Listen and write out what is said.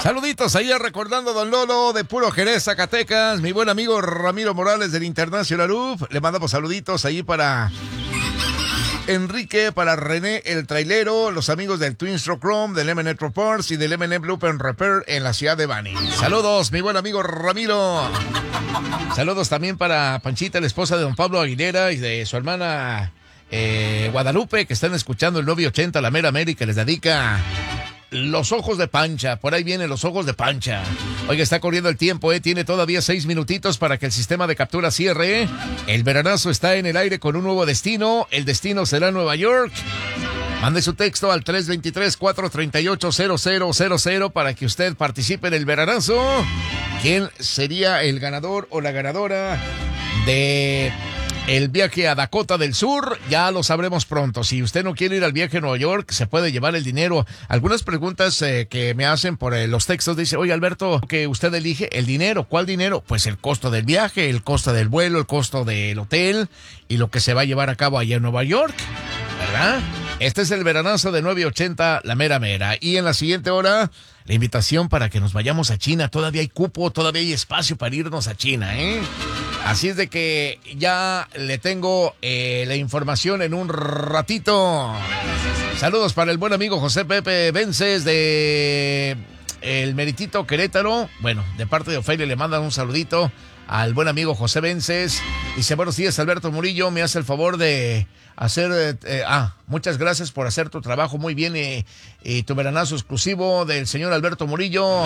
Saluditos ahí recordando a Don Lolo de Puro Jerez, Zacatecas. Mi buen amigo Ramiro Morales del International Loop. Le mandamos saluditos ahí para Enrique, para René el Trailero, los amigos del Twin Stroke Chrome, del M&M Reports y del M&M Loop and Repair en la ciudad de Bani. Saludos, mi buen amigo Ramiro. Saludos también para Panchita, la esposa de don Pablo Aguilera y de su hermana Guadalupe, que están escuchando el 980, la Mera América, les dedica Los Ojos de Pancha. Por ahí vienen Los Ojos de Pancha. Oiga, está corriendo el tiempo, tiene todavía 6 minutitos para que el sistema de captura cierre. El veranazo está en el aire con un nuevo destino. El destino será Nueva York. Mande su texto al 323-438-0000 para que usted participe en el veranazo. ¿Quién sería el ganador o la ganadora de el viaje a Dakota del Sur? Ya lo sabremos pronto. Si usted no quiere ir al viaje a Nueva York, se puede llevar el dinero. Algunas preguntas que me hacen por los textos. Dice, oye, Alberto, que usted elige el dinero. ¿Cuál dinero? Pues el costo del viaje, el costo del vuelo, el costo del hotel y lo que se va a llevar a cabo allá en Nueva York, ¿verdad? Este es el veranazo de 980, la mera mera. Y en la siguiente hora, la invitación para que nos vayamos a China. Todavía hay cupo, todavía hay espacio para irnos a China, Así es de que ya le tengo la información en un ratito. Saludos para el buen amigo José Pepe Vences de el Meritito Querétaro. Bueno, de parte de Ofelia le mandan un saludito al buen amigo José Vences. Dice, buenos días, Alberto Murillo, me hace el favor de hacer... muchas gracias por hacer tu trabajo muy bien y tu veranazo exclusivo del señor Alberto Murillo.